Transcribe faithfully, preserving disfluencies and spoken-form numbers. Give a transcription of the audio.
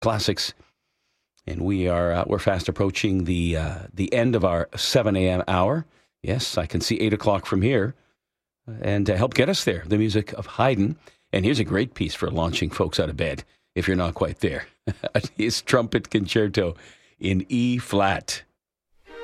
classics. And we are uh, we're fast approaching the uh, the end of our seven a.m. hour. Yes, I can see eight o'clock from here. And to help get us there, the music of Haydn. And here's a great piece for launching folks out of bed, if you're not quite there. His trumpet concerto in E flat.